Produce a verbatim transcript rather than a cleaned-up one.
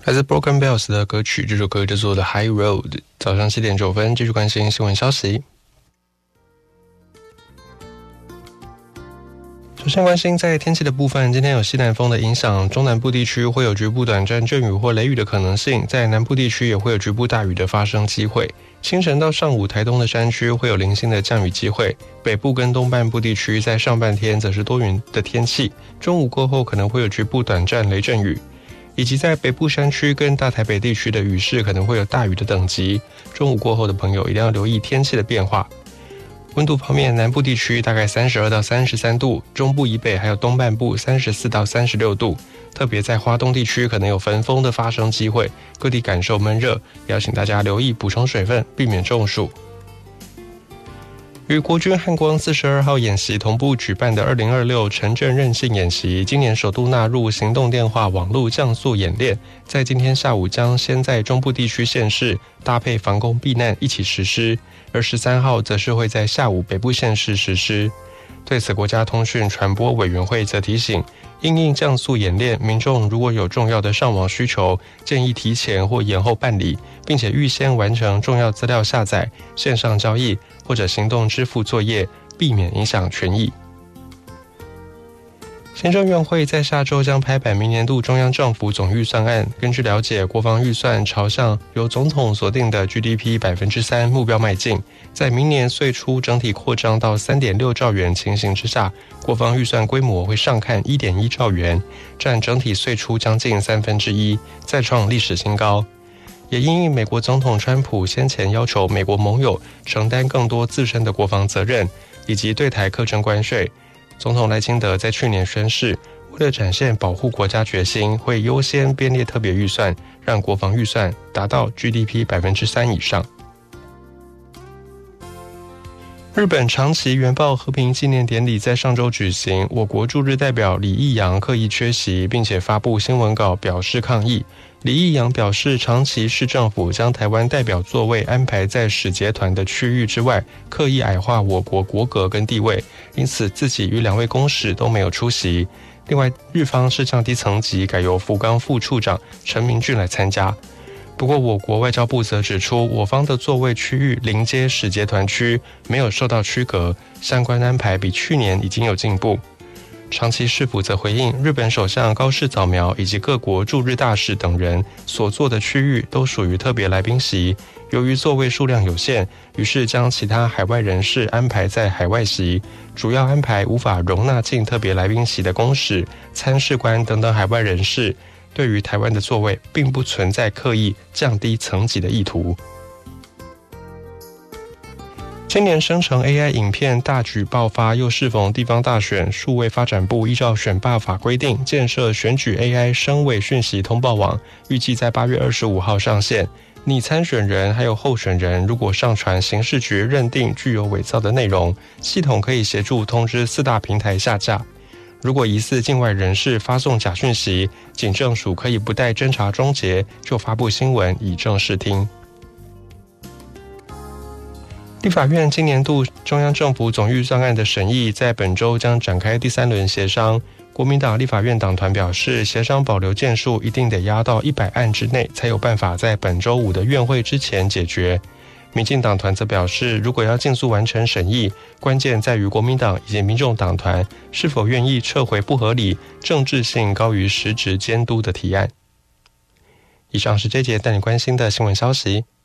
来自 Broken Bells 的歌曲，这首歌叫做 The High Road。早上七点九分，继续关心新闻消息。首先关心在天气的部分，今天有西南风的影响，中南部地区会有局部短暂阵雨或雷雨的可能性，在南部地区也会有局部大雨的发生机会。清晨到上午，台东的山区会有零星的降雨机会，北部跟东半部地区在上半天则是多云的天气，中午过后可能会有局部短暂雷阵雨。以及在北部山区跟大台北地区的雨势可能会有大雨的等级，中午过后的朋友一定要留意天气的变化。温度方面，南部地区大概三十二到三十三度，中部以北还有东半部三十四到三十六度，特别在花东地区可能有焚风的发生机会，各地感受闷热，也要请大家留意补充水分，避免中暑。与国军汉光四十二号演习同步举办的二零二六城镇韧性演习，今年首度纳入行动电话网络降速演练，在今天下午将先在中部地区县市搭配防空避难一起实施，而十三号则是会在下午北部县市实施。对此，国家通讯传播委员会则提醒，因应降速演练，民众如果有重要的上网需求，建议提前或延后办理，并且预先完成重要资料下载、线上交易或者行动支付作业，避免影响权益。行政院会在下周将拍板明年度中央政府总预算案。根据了解，国防预算朝向由总统所定的 G D P 百分之三 目标迈进。在明年岁初整体扩张到 三点六兆元情形之下，国防预算规模会上看 一点一兆元，占整体岁初将近三分之一，再创历史新高。也因应美国总统川普先前要求美国盟友承担更多自身的国防责任，以及对台课征关税，总统赖清德在去年宣誓，为了展现保护国家决心，会优先编列特别预算，让国防预算达到 G D P 百分之三 以上。日本长崎原爆和平纪念典礼在上周举行，我国驻日代表李义洋刻意缺席，并且发布新闻稿表示抗议。李义洋表示，长崎市政府将台湾代表座位安排在使节团的区域之外，刻意矮化我国国格跟地位，因此自己与两位公使都没有出席。另外，日方是降低层级，改由福冈副处长陈明俊来参加。不过，我国外交部则指出，我方的座位区域临接使节团区，没有受到区隔，相关安排比去年已经有进步。长崎市府则回应，日本首相高市早苗以及各国驻日大使等人所坐的区域都属于特别来宾席，由于座位数量有限，于是将其他海外人士安排在海外席，主要安排无法容纳进特别来宾席的公使、参事官等等海外人士。对于台湾的座位，并不存在刻意降低层级的意图。今年生成 A I 影片大举爆发，又适逢地方大选，数位发展部依照选罢法规定，建设选举 A I 声位讯息通报网，预计在八月二十五号上线。拟参选人还有候选人如果上传刑事局认定具有伪造的内容，系统可以协助通知四大平台下架。如果疑似境外人士发送假讯息，警政署可以不待侦查终结就发布新闻以正视听。立法院今年度中央政府总预算案的审议在本周将展开第三轮协商。国民党立法院党团表示，协商保留件数一定得压到一百案之内，才有办法在本周五的院会之前解决。民进党团则表示，如果要尽速完成审议，关键在于国民党以及民众党团是否愿意撤回不合理、政治性高于实质监督的提案。以上是这节带你关心的新闻消息。